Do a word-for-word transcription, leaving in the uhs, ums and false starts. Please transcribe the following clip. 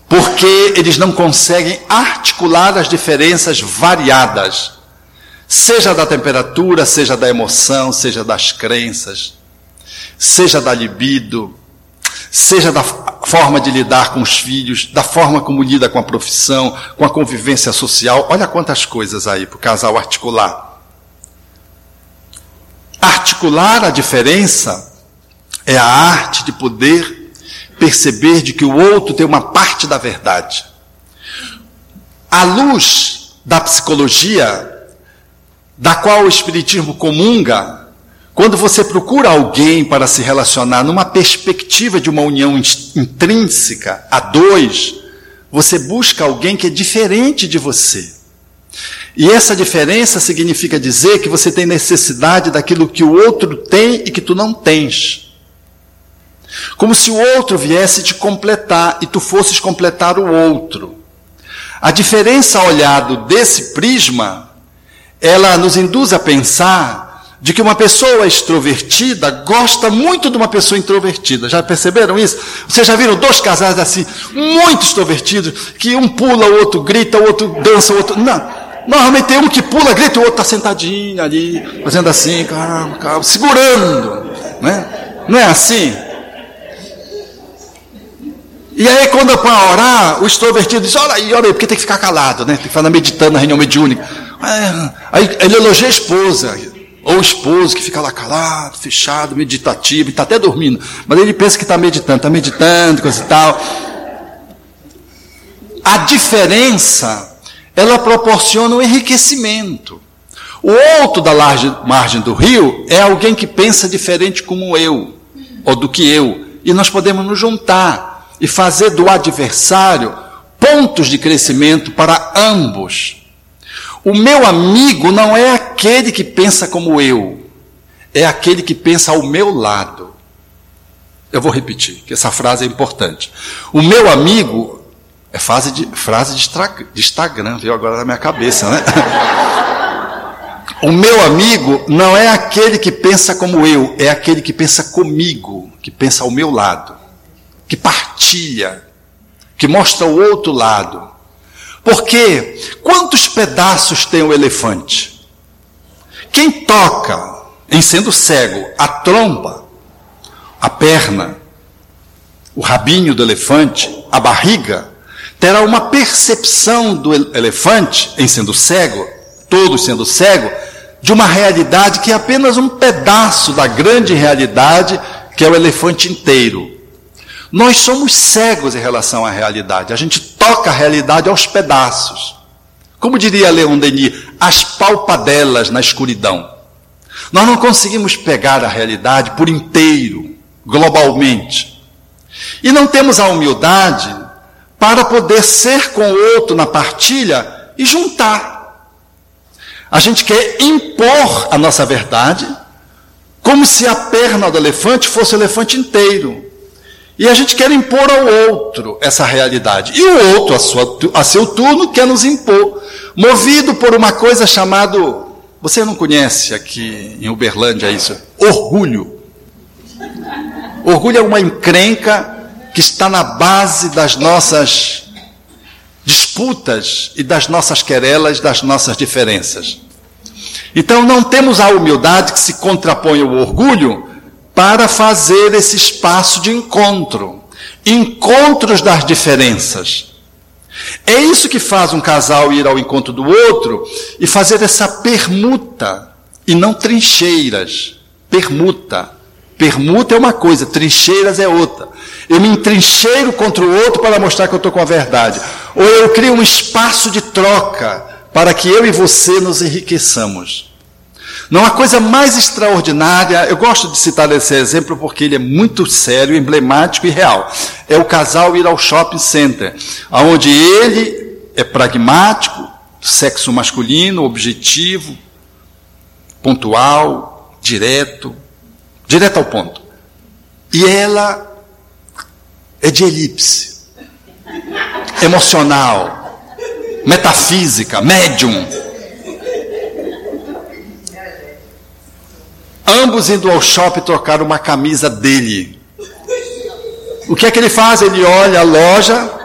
porque eles não conseguem articular as diferenças variadas, seja da temperatura, seja da emoção, seja das crenças, seja da libido, seja da forma de lidar com os filhos, da forma como lida com a profissão, com a convivência social. Olha quantas coisas aí para o casal articular. Articular a diferença é a arte de poder perceber de que o outro tem uma parte da verdade. À luz da psicologia, da qual o Espiritismo comunga, quando você procura alguém para se relacionar numa perspectiva de uma união intrínseca, a dois, você busca alguém que é diferente de você. E essa diferença significa dizer que você tem necessidade daquilo que o outro tem e que tu não tens. Como se o outro viesse te completar e tu fosses completar o outro. A diferença olhado desse prisma, ela nos induz a pensar de que uma pessoa extrovertida gosta muito de uma pessoa introvertida. Já perceberam isso? Vocês já viram dois casais assim, muito extrovertidos, que um pula, o outro grita, o outro dança, o outro... Não. Normalmente tem um que pula, grita, o outro está sentadinho ali, fazendo assim, calma, calma, segurando. Né? Não é assim? E aí, quando eu para orar, o extrovertido diz, olha aí, olha aí, porque tem que ficar calado, né? Tem que ficar meditando na reunião mediúnica. Aí ele elogia a esposa, ou o esposo que fica lá calado, fechado, meditativo, e está até dormindo. Mas ele pensa que está meditando, está meditando, coisa e tal. A diferença, ela proporciona um enriquecimento. O outro da margem do rio é alguém que pensa diferente como eu, ou do que eu. E nós podemos nos juntar e fazer do adversário pontos de crescimento para ambos. O meu amigo não é aquele que pensa como eu, é aquele que pensa ao meu lado. Eu vou repetir, que essa frase é importante. O meu amigo, é frase de, frase de, de Instagram, veio agora na minha cabeça, né? O meu amigo não é aquele que pensa como eu, é aquele que pensa comigo, que pensa ao meu lado, que partilha, que mostra o outro lado. Porque quantos pedaços tem o elefante? Quem toca, em sendo cego, a tromba, a perna, o rabinho do elefante, a barriga, terá uma percepção do elefante, em sendo cego, todos sendo cego, de uma realidade que é apenas um pedaço da grande realidade que é o elefante inteiro. Nós somos cegos em relação à realidade. A gente toca a realidade aos pedaços. Como diria Leon Denis, as palpadelas na escuridão. Nós não conseguimos pegar a realidade por inteiro, globalmente. E não temos a humildade para poder ser com o outro na partilha e juntar. A gente quer impor a nossa verdade, como se a perna do elefante fosse o elefante inteiro. E a gente quer impor ao outro essa realidade. E o outro, a, sua, a seu turno, quer nos impor. Movido por uma coisa chamada... Você não conhece aqui em Uberlândia isso? Orgulho. Orgulho é uma encrenca que está na base das nossas disputas e das nossas querelas, das nossas diferenças. Então não temos a humildade que se contrapõe ao orgulho para fazer esse espaço de encontro, encontros das diferenças. É isso que faz um casal ir ao encontro do outro e fazer essa permuta, e não trincheiras. Permuta. Permuta é uma coisa, trincheiras é outra. Eu me entrincheiro contra o outro para mostrar que eu estou com a verdade. Ou eu crio um espaço de troca para que eu e você nos enriqueçamos. Não há coisa mais extraordinária, eu gosto de citar esse exemplo porque ele é muito sério, emblemático e real. É o casal ir ao shopping center, onde ele é pragmático, sexo masculino, objetivo, pontual, direto, direto ao ponto. E ela é de elipse, emocional, metafísica, médium. Ambos indo ao shopping trocar uma camisa dele. O que é que ele faz? Ele olha a loja,